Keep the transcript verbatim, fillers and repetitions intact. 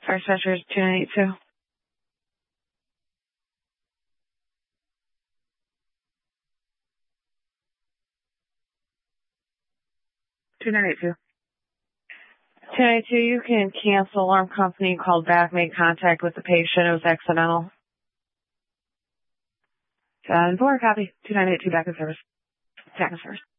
First Measures two nine eight two. two nine eight two. two nine eight two, you can cancel. Alarm company called back, made contact with the patient. It was accidental. ten four, copy. two nine eight two, back in service. Back in service.